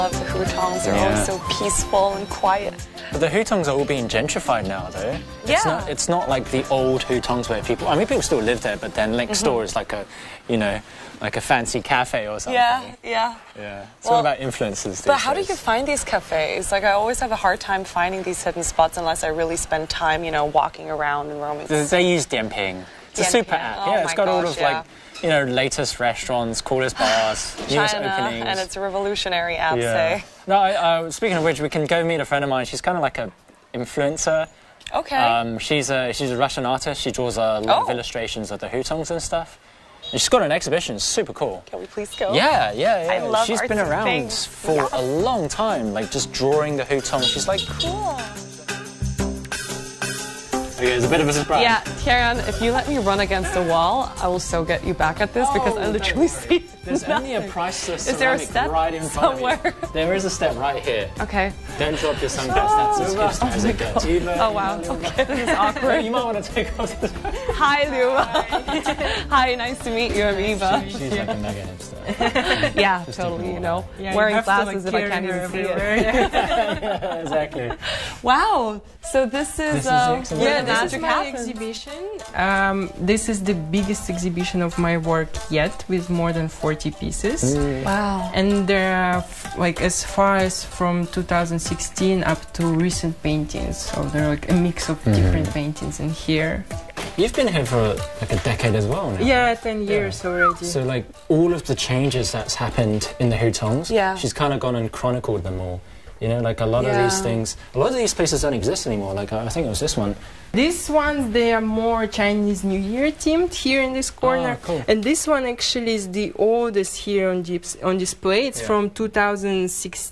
love the hutongs. They're always so peaceful and quiet. But the hutongs are all being gentrified now, though. Yeah. It's not like the old hutongs where people... I mean, people still live there, but then next door is like a, you know, like a fancy cafe or something. Yeah. It's all about influences. But how do you find these cafes? Like, I always have a hard time finding these hidden spots unless I really spend time, you know, walking around and roaming. They use Dianping. It's a super app. Oh, It's got all of like, you know, latest restaurants, coolest bars, newest openings. And it's a revolutionary app, say. No, speaking of which, we can go meet a friend of mine. She's kind of like a influencer. Okay. She's a Russian artist. She draws a lot of illustrations of the hutongs and stuff. And she's got an exhibition. It's super cool. Can we please go? Yeah. I love She's been around things. for a long time, like just drawing the hutongs. She's like, Cool. Okay, it's a bit of a surprise. Yeah, Karen, if you let me run against the wall, I will so get you back at this because I literally see There's only a priceless Is there a ceramic step right in front somewhere? of you. There is a step right here. Okay. Don't drop your sunglasses. That's as hipster as it gets. Oh, wow. Okay, this is awkward. You might want to take off the... Hi, Luba. Hi, nice to meet you. I'm Eva. She's like a mega hipster. Yeah, totally, you know. Wearing glasses if I can't even see it. Yeah, exactly. Wow. So this is the exhibition? This is my exhibition. This is the biggest exhibition of my work yet, with more than 40 pieces. Wow. And there are like as far as from 2016 up to recent paintings. So they're like a mix of different paintings in here. You've been here for like a decade as well now. Yeah, 10 years already. So like all of the changes that's happened in the hutongs, she's kind of gone and chronicled them all. You know, like a lot of these things, a lot of these places don't exist anymore. Like I think it was this one. These ones, they are more Chinese New Year themed here in this corner. Oh, cool. And this one actually is the oldest here on display. It's from 2016.